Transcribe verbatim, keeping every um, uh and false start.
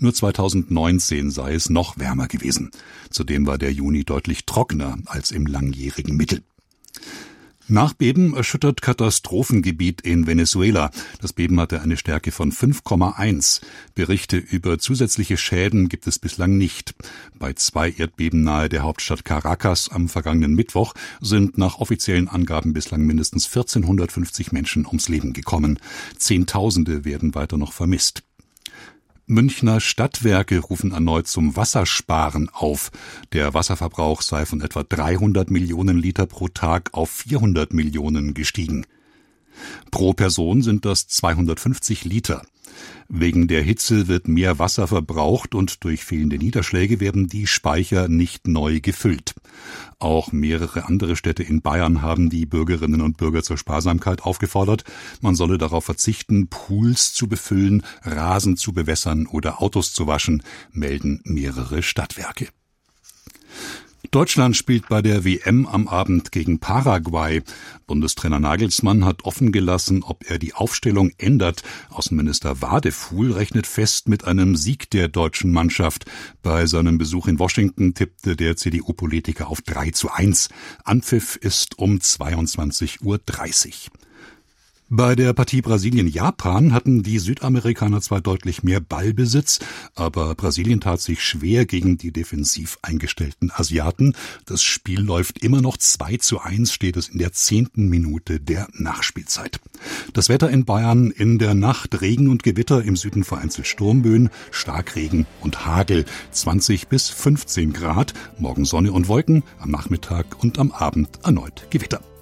Nur zweitausendneunzehn sei es noch wärmer gewesen. Zudem war der Juni deutlich trockener als im langjährigen Mittel. Nachbeben erschüttert Katastrophengebiet in Venezuela. Das Beben hatte eine Stärke von fünf Komma eins. Berichte über zusätzliche Schäden gibt es bislang nicht. Bei zwei Erdbeben nahe der Hauptstadt Caracas am vergangenen Mittwoch sind nach offiziellen Angaben bislang mindestens vierzehnhundertfünfzig Menschen ums Leben gekommen. Zehntausende werden weiter noch vermisst. Münchner Stadtwerke rufen erneut zum Wassersparen auf. Der Wasserverbrauch sei von etwa dreihundert Millionen Liter pro Tag auf vierhundert Millionen gestiegen. Pro Person sind das zweihundertfünfzig Liter. Wegen der Hitze wird mehr Wasser verbraucht und durch fehlende Niederschläge werden die Speicher nicht neu gefüllt. Auch mehrere andere Städte in Bayern haben die Bürgerinnen und Bürger zur Sparsamkeit aufgefordert. Man solle darauf verzichten, Pools zu befüllen, Rasen zu bewässern oder Autos zu waschen, melden mehrere Stadtwerke. Deutschland spielt bei der W M am Abend gegen Paraguay. Bundestrainer Nagelsmann hat offen gelassen, ob er die Aufstellung ändert. Außenminister Wadefuhl rechnet fest mit einem Sieg der deutschen Mannschaft. Bei seinem Besuch in Washington tippte der C D U-Politiker auf drei zu eins. Anpfiff ist um zweiundzwanzig Uhr dreißig. Bei der Partie Brasilien-Japan hatten die Südamerikaner zwar deutlich mehr Ballbesitz, aber Brasilien tat sich schwer gegen die defensiv eingestellten Asiaten. Das Spiel läuft immer noch zwei zu eins, steht es in der zehnten Minute der Nachspielzeit. Das Wetter in Bayern: in der Nacht Regen und Gewitter, im Süden vereinzelt Sturmböen, Starkregen und Hagel, zwanzig bis fünfzehn Grad, morgen Sonne und Wolken, am Nachmittag und am Abend erneut Gewitter.